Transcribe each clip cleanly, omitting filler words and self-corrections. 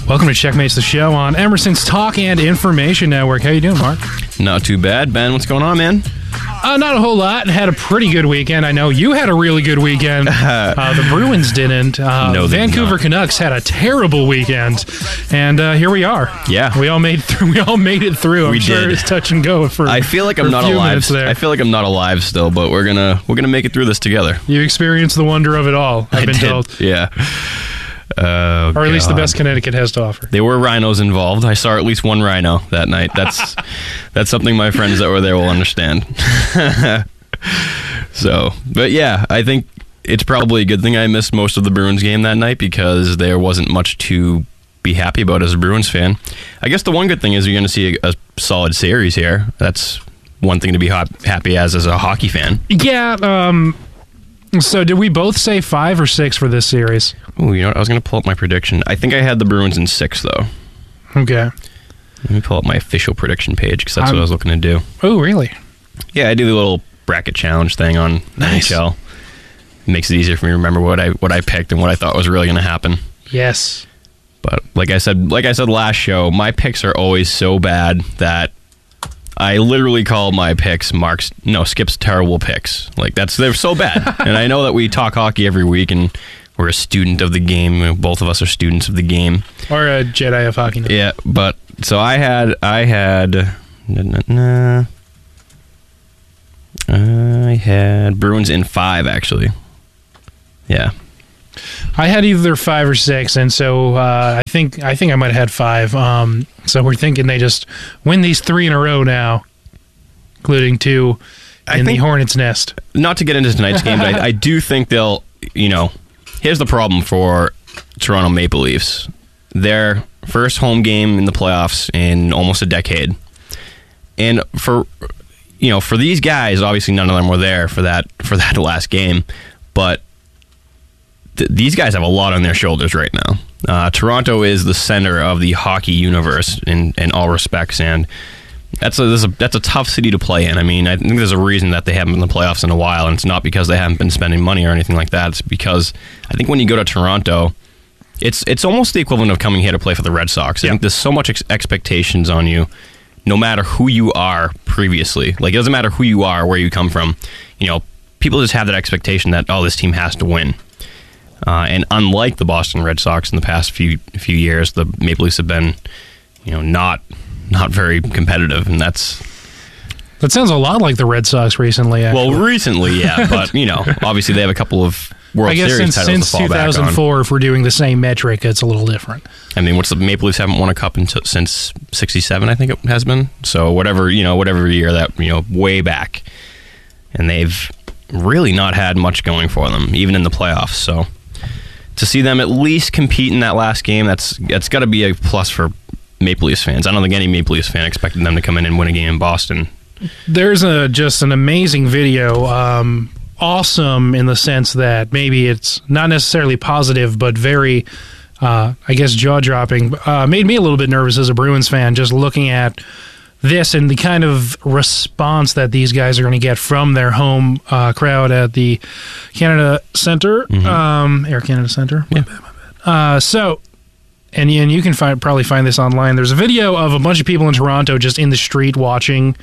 Welcome to Checkmates the Show on Emerson's Talk and Information Network. How you doing, Mark? Not too bad. Ben, what's going on, man? Not a whole lot. Had a pretty good weekend. I know you had a really good weekend. The Bruins didn't. No, they Vancouver did not. Canucks had a terrible weekend, and here we are. Yeah. we all made it through. I'm We sure did. it's touch and go for. I feel like for I'm a not few alive. minutes there. I feel like I'm not alive still, but we're gonna make it through this together. You experienced the wonder of it all. I've been told, Yeah. or at least the best Connecticut has to offer. There were rhinos involved. I saw at least one rhino that night. That's something my friends that were there will understand. So, but yeah, I think it's probably a good thing I missed most of the Bruins game that night because there wasn't much to be happy about as a Bruins fan. I guess the one good thing is you're going to see a solid series here. That's one thing to be happy as a hockey fan. Yeah. So did we both say 5 or 6 for this series? Oh, you know what? I was going to pull up my prediction. I think I had the Bruins in 6, though. Okay. Let me pull up my official prediction page because that's what I was looking to do. Oh, really? Yeah, I do the little bracket challenge thing on Nice. NHL. It makes it easier for me to remember what I picked and what I thought was really going to happen. Yes. But like I said last show, my picks are always so bad that I literally call my picks Skip's terrible picks. Like they're so bad. And I know that we talk hockey every week and we're a student of the game. Both of us are students of the game. Or a Jedi of hockey. Yeah, but so I had Bruins in 5 actually. Yeah. I had either 5 or 6, and so I think I might have had 5. So we're thinking they just win these 3 in a row now, including 2 in the Hornets' nest. Not to get into tonight's game, but I do think they'll, here's the problem for Toronto Maple Leafs. Their first home game in the playoffs in almost a decade. And for these guys, obviously none of them were there for that last game, but these guys have a lot on their shoulders right now. Toronto is the center of the hockey universe in all respects, and that's a tough city to play in. I mean, I think there's a reason that they haven't been in the playoffs in a while, and it's not because they haven't been spending money or anything like that. It's because I think when you go to Toronto, it's almost the equivalent of coming here to play for the Red Sox. I think there's so much expectations on you, no matter who you are previously. Like, it doesn't matter who you are, where you come from. People just have that expectation that, this team has to win. And unlike the Boston Red Sox in the past few years, the Maple Leafs have been, not very competitive, and that sounds a lot like the Red Sox recently. Actually. Well, recently, yeah, but obviously they have a couple of World Series titles since to fall back on. 2004, if we're doing the same metric, it's a little different. I mean, what's the Maple Leafs haven't won a cup since '67, I think it has been. So whatever year that way back, and they've really not had much going for them, even in the playoffs. So to see them at least compete in that last game, that's got to be a plus for Maple Leafs fans. I don't think any Maple Leafs fan expected them to come in and win a game in Boston. There's just an amazing video, awesome in the sense that maybe it's not necessarily positive, but very, jaw-dropping. Made me a little bit nervous as a Bruins fan, just looking at this and the kind of response that these guys are going to get from their home crowd at the Canada Centre, Air Canada Centre. Yeah. My bad. And you can probably find this online. There's a video of a bunch of people in Toronto just in the street watching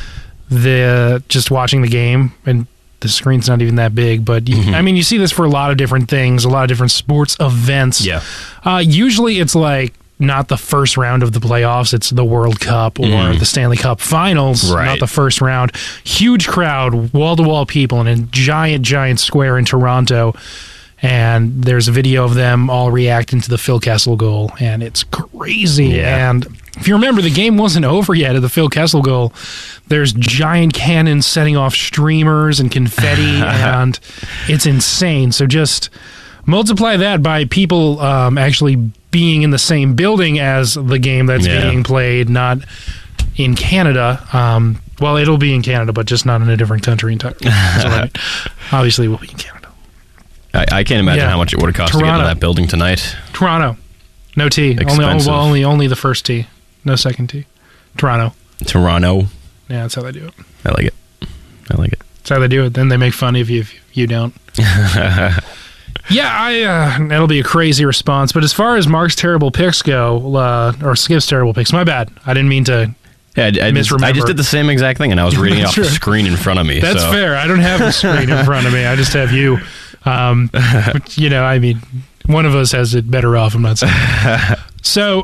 the game, and the screen's not even that big. But you see this for a lot of different things, a lot of different sports events. Yeah. Usually, it's like not the first round of the playoffs; it's the World Cup or the Stanley Cup Finals, not the first round. Huge crowd, wall-to-wall people in a giant square in Toronto. And there's a video of them all reacting to the Phil Kessel goal, and it's crazy. Yeah. And if you remember, the game wasn't over yet at the Phil Kessel goal. There's giant cannons setting off streamers and confetti, and it's insane. So just multiply that by people actually being in the same building as the game that's being played, not in Canada. Well, it'll be in Canada, but just not in a different country entirely. Obviously, we'll be in Canada. I can't imagine how much it would have cost to get to that building tonight. Toronto. No T. Only the first T. No second T. Toronto. Yeah, that's how they do it. I like it. That's how they do it. Then they make fun of you if you don't. Yeah, that'll be a crazy response. But as far as Mark's terrible picks go, or Skip's terrible picks, my bad. I didn't mean to. Yeah, I just did the same exact thing, and I was reading it off the screen in front of me. That's fair. I don't have the screen in front of me. I just have you. But, I mean, one of us has it better off, I'm not saying. So,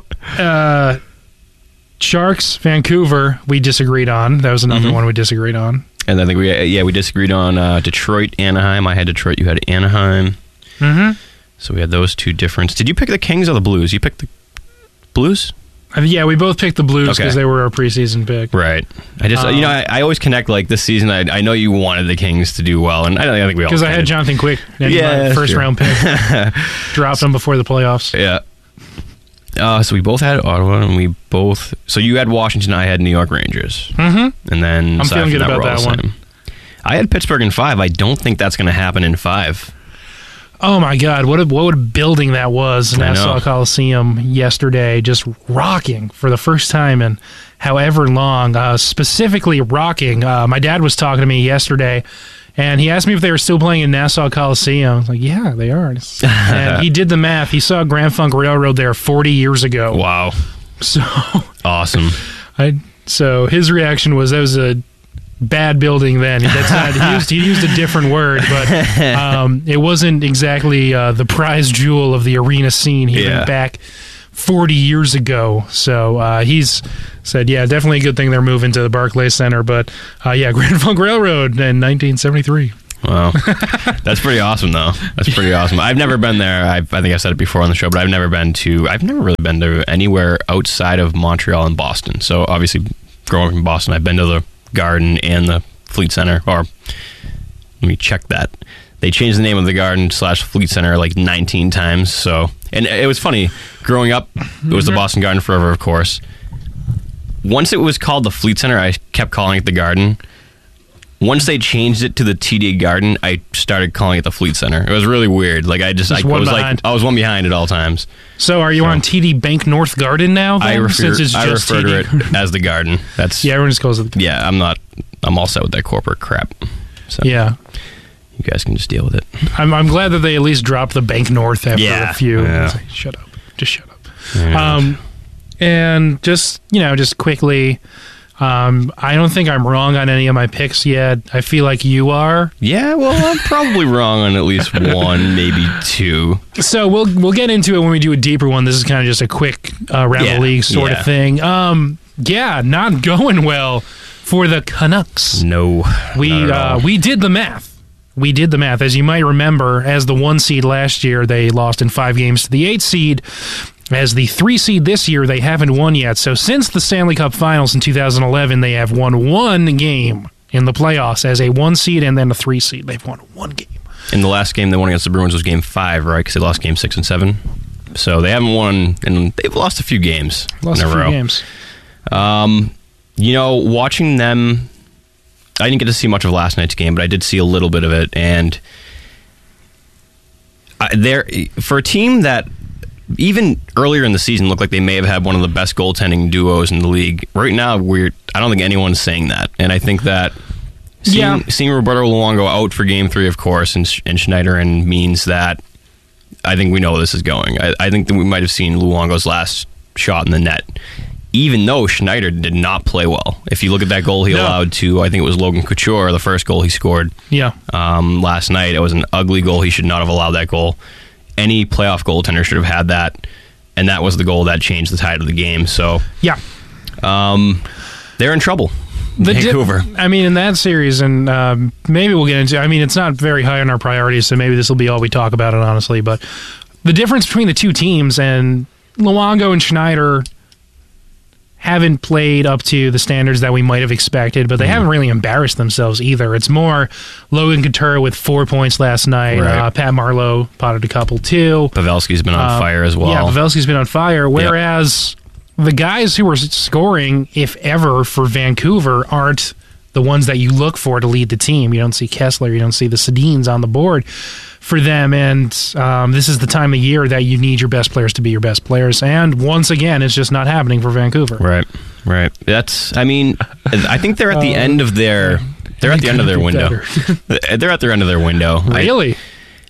Sharks, Vancouver, we disagreed on. That was another one we disagreed on. And I think we disagreed on Detroit, Anaheim. I had Detroit, you had Anaheim. Mm-hmm. So we had those two differences. Did you pick the Kings or the Blues? You picked the Blues? Yeah, we both picked the Blues because they were our preseason pick. Right. I just, I always connect, like, this season, I know you wanted the Kings to do well, and I think we all because I had Jonathan Quick in my first-round pick. Dropped him before the playoffs. Yeah. So we both had Ottawa, and we both... So you had Washington, I had New York Rangers. Mm-hmm. And then... I'm feeling good about that one. I had Pittsburgh in 5. I don't think that's going to happen in 5. Oh my God! What a building that was! Nassau Coliseum yesterday, just rocking for the first time in however long. Specifically rocking. My dad was talking to me yesterday, and he asked me if they were still playing in Nassau Coliseum. I was like, "Yeah, they are." And he did the math. He saw Grand Funk Railroad there 40 years ago. Wow! So awesome. So his reaction was, "That was a bad building then." He used a different word, but it wasn't exactly the prize jewel of the arena scene here back 40 years ago. So he's said, yeah, definitely a good thing they're moving to the Barclays Center. But Grand Funk Railroad in 1973. Wow. That's pretty awesome, though. That's pretty awesome. I've never been there. I think I've said it before on the show, but I've never really been to anywhere outside of Montreal and Boston. So obviously, growing up in Boston, I've been to the Garden and the Fleet Center, or let me check that. They changed the name of the Garden / Fleet Center like 19 times. So, and it was funny growing up. It was the Boston Garden forever, of course. Once it was called the Fleet Center, I kept calling it the Garden. Once they changed it to the TD Garden, I started calling it the Fleet Center. It was really weird. Like I was one behind at all times. So are you on TD Bank North Garden now? Then? I refer to it as the Garden. That's everyone just calls it. Yeah, I'm all set with that corporate crap. So yeah, you guys can just deal with it. I'm glad that they at least dropped the Bank North after a few. Yeah. Like, shut up, just shut up. And just quickly. I don't think I'm wrong on any of my picks yet. I feel like you are. Yeah, well, I'm probably wrong on at least one, maybe two. So we'll get into it when we do a deeper one. This is kind of just a quick around the league sort of thing. Not going well for the Canucks. No, we did the math. We did the math. As you might remember, as the 1 seed last year, they lost in 5 games to the 8 seed. As the 3 seed this year, they haven't won yet. So since the Stanley Cup Finals in 2011, they have won 1 game in the playoffs as a 1 seed and then a 3 seed. They've won 1 game. In the last game they won against the Bruins was Game 5, right? Because they lost Game 6 and 7. So they haven't won, and they've lost a few games in a row. Games. Watching them, I didn't get to see much of last night's game, but I did see a little bit of it. And for a team that even earlier in the season looked like they may have had one of the best goaltending duos in the league. Right now, I don't think anyone's saying that. And I think that seeing Roberto Luongo out for Game 3, of course, and Schneiderlin means that I think we know where this is going. I think that we might have seen Luongo's last shot in the net, even though Schneider did not play well. If you look at that goal he allowed to, I think it was Logan Couture, the first goal he scored last night. It was an ugly goal. He should not have allowed that goal. Any playoff goaltender should have had that, and that was the goal that changed the tide of the game. So, they're in trouble. Vancouver. In that series, and maybe we'll get into. It's not very high on our priorities, so maybe this will be all we talk about it, honestly. But the difference between the two teams, and Luongo and Schneider haven't played up to the standards that we might have expected, but they haven't really embarrassed themselves either. It's more Logan Couture with 4 points last night. Right. Pat Marleau potted a couple too. Pavelski's been on fire as well. Yeah, Pavelski's been on fire, whereas the guys who are scoring, if ever, for Vancouver aren't the ones that you look for to lead the team. You don't see Kessler, you don't see the Sedins on the board for them, and this is the time of year that you need your best players to be your best players, and once again, it's just not happening for Vancouver. Right. I think they're at the end of their window. They're at their end of their window. Really?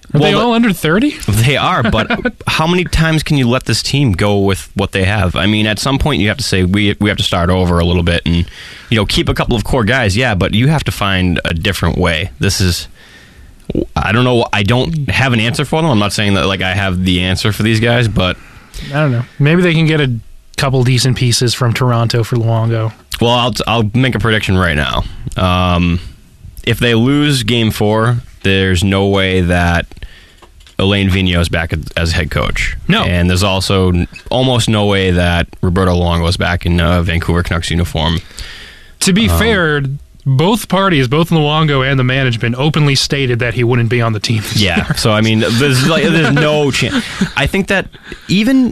Are they all under 30? They are, but how many times can you let this team go with what they have? I mean, at some point you have to say we have to start over a little bit and keep a couple of core guys, yeah, but you have to find a different way. This is, I don't know, I don't have an answer for them. I'm not saying that I have the answer for these guys, but I don't know. Maybe they can get a couple decent pieces from Toronto for Luongo. Well, I'll make a prediction right now. If they lose Game 4, there's no way that Alain Vigneault is back as head coach. No. And there's also almost no way that Roberto Luongo is back in Vancouver Canucks uniform. To be fair, both parties, both Luongo and the management, openly stated that he wouldn't be on the team this year. So, I mean, there's no chance. I think that even...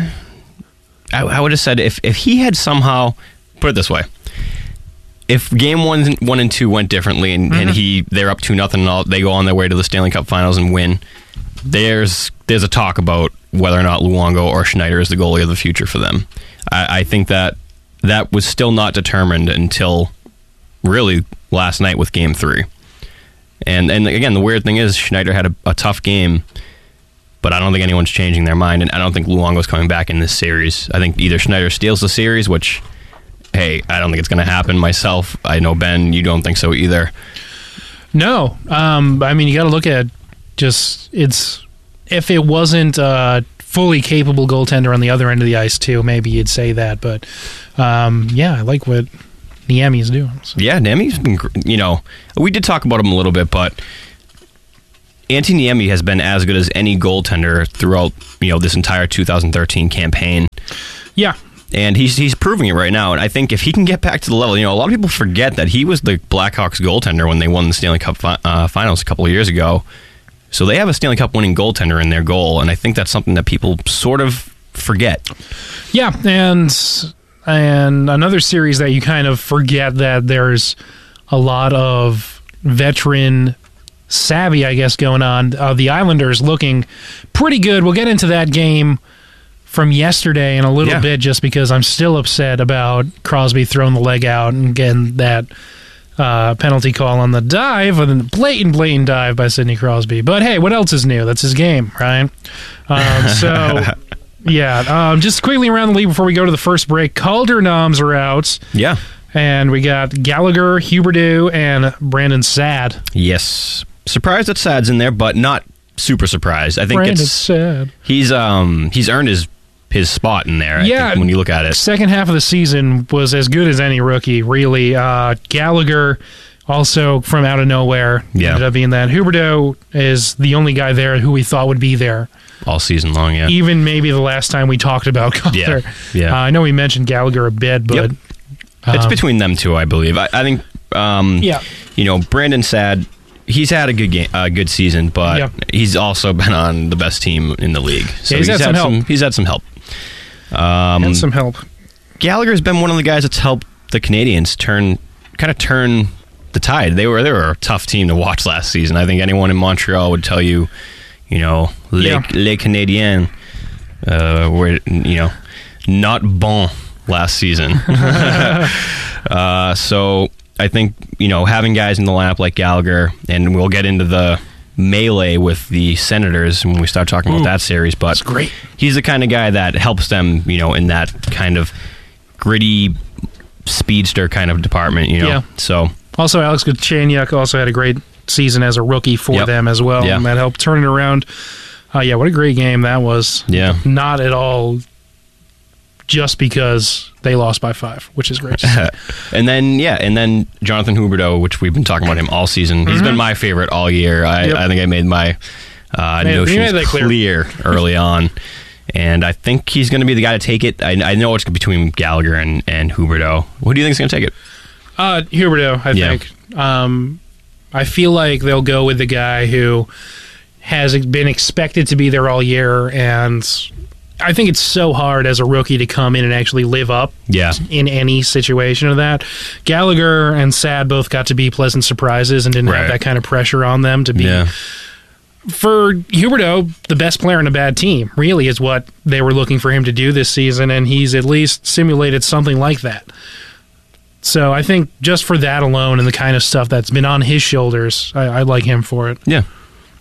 I would have said if he had somehow... Put it this way. If Game 1 and 2 went differently and they're up 2-0 and they go on their way to the Stanley Cup Finals and win, there's a talk about whether or not Luongo or Schneider is the goalie of the future for them. I think that was still not determined until really last night with Game 3. And again, the weird thing is Schneider had a tough game, but I don't think anyone's changing their mind, and I don't think Luongo's coming back in this series. I think either Schneider steals the series, which... Hey, I don't think it's going to happen myself. I know, Ben, you don't think so either. No. I mean, you got to look at if it wasn't a fully capable goaltender on the other end of the ice, too, maybe you'd say that. But, I like what Niemi's doing. So. Yeah, Niemi's been, we did talk about him a little bit, but Antti Niemi has been as good as any goaltender throughout, this entire 2013 campaign. Yeah. And he's proving it right now. And I think if he can get back to the level, a lot of people forget that he was the Blackhawks goaltender when they won the Stanley Cup Finals a couple of years ago. So they have a Stanley Cup winning goaltender in their goal, and I think that's something that people sort of forget. Yeah, and another series that you kind of forget that there's a lot of veteran savvy, I guess, going on. The Islanders looking pretty good. We'll get into that game from yesterday in a little bit, just because I'm still upset about Crosby throwing the leg out and getting that penalty call on the dive, and a blatant dive by Sidney Crosby. But hey, what else is new? That's his game, right? Just quickly around the league before we go to the first break. Calder noms are out. Yeah. And we got Gallagher, Huberdeau, and Brandon Saad. Yes. Surprised that Saad's in there, but not super surprised. I think Brandon's Saad. He's earned his spot in there, I think, when you look at it. Second half of the season was as good as any rookie, really. Gallagher, also from out of nowhere, ended up being that. Huberdeau is the only guy there who we thought would be there. All season long, yeah. Even maybe the last time we talked about Calder. Yeah. I know we mentioned Gallagher a bit, but... it's between them two, I believe. I think, Brandon Saad... He's had a good season, but he's also been on the best team in the league. So he's had some help. He's had some help. Gallagher's been one of the guys that's helped the Canadiens turn the tide. They were a tough team to watch last season. I think anyone in Montreal would tell you, les Canadiens were not bon last season. So I think, having guys in the lineup like Gallagher, and we'll get into the melee with the Senators when we start talking about that series, but that's great. He's the kind of guy that helps them, in that kind of gritty speedster kind of department, So also, Alex Galchenyuk also had a great season as a rookie for them as well, and that helped turn it around. What a great game that was. Yeah. Not at all just because they lost by 5, which is great. and then Jonathan Huberdeau, which we've been talking about him all season. He's been my favorite all year. I think I made my notions clear early on. And I think he's going to be the guy to take it. I know it's between Gallagher and Huberdeau. Who do you think is going to take it? Huberdeau, I think. I feel like they'll go with the guy who has been expected to be there all year, and I think it's so hard as a rookie to come in and actually live up in any situation of that. Gallagher and Saad both got to be pleasant surprises and didn't have that kind of pressure on them to be. Yeah. For Huberdeau, the best player in a bad team really is what they were looking for him to do this season, and he's at least simulated something like that. So I think just for that alone and the kind of stuff that's been on his shoulders, I like him for it. Yeah.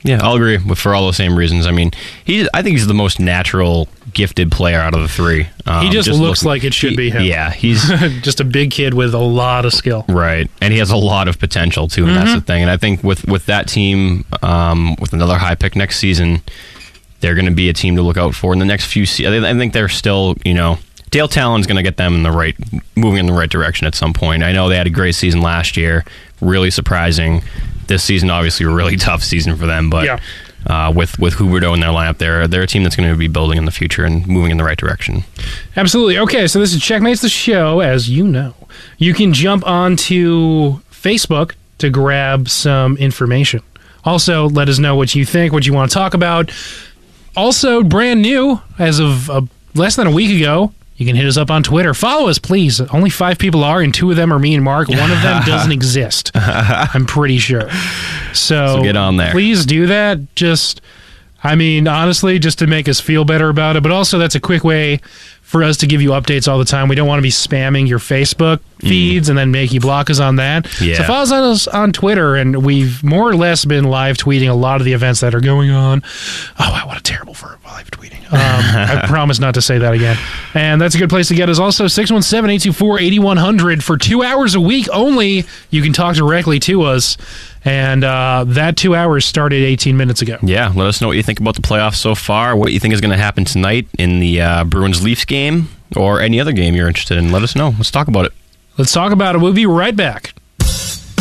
Yeah, I'll agree for all those same reasons. I mean, I think he's the most natural, gifted player out of the three. He just looks like it should be him. Yeah, he's just a big kid with a lot of skill. Right, and he has a lot of potential too, and that's the thing. And I think with that team, with another high pick next season, they're going to be a team to look out for in the next few seasons. I think they're still, Dale Talon's going to get them moving in the right direction at some point. I know they had a great season last year, really surprising. This season, obviously, a really tough season for them, but with Huberdeau in their lineup, they're a team that's going to be building in the future and moving in the right direction. Absolutely. Okay, so this is Checkmates the Show, as you know. You can jump onto Facebook to grab some information. Also, let us know what you think, what you want to talk about. Also, brand new, as of less than a week ago, you can hit us up on Twitter. Follow us, please. Only 5 people are, and 2 of them are me and Mark. One of them doesn't exist, I'm pretty sure. So get on there. Please do that. Honestly, just to make us feel better about it. But also, that's a quick way for us to give you updates all the time. We don't want to be spamming your Facebook feeds and then make you block us on that. Yeah. So follow us on Twitter, and we've more or less been live tweeting a lot of the events that are going on. Oh, wow, what a terrible verb, live tweeting. I promise not to say that again. And that's a good place to get us. Also, 617-824-8100 for 2 hours a week only. You can talk directly to us. And that 2 hours started 18 minutes ago. Yeah, let us know what you think about the playoffs so far, what you think is going to happen tonight in the Bruins-Leafs game, or any other game you're interested in. Let us know. Let's talk about it. Let's talk about it. We'll be right back.